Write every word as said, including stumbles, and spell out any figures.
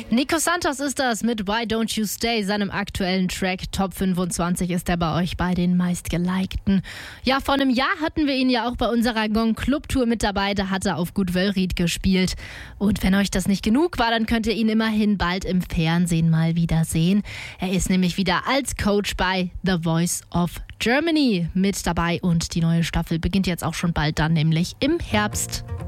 Nico Santos ist das mit Why Don't You Stay, seinem aktuellen Track. Top fünfundzwanzig ist er bei euch bei den meistgelikten. Ja, vor einem Jahr hatten wir ihn ja auch bei unserer Gong Club Tour mit dabei. Da hat er auf Gut Wöllried gespielt. Und wenn euch das nicht genug war, dann könnt ihr ihn immerhin bald im Fernsehen mal wieder sehen. Er ist nämlich wieder als Coach bei The Voice of Germany mit dabei. Und die neue Staffel beginnt jetzt auch schon bald dann, nämlich im Herbst.